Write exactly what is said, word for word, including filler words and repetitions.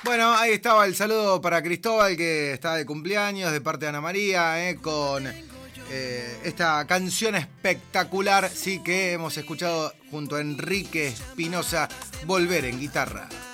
Bueno, ahí estaba el saludo para Cristóbal, que está de cumpleaños, de parte de Ana María, eh, con eh, esta canción espectacular, sí, que hemos escuchado junto a Enrique Espinosa, Volver en guitarra.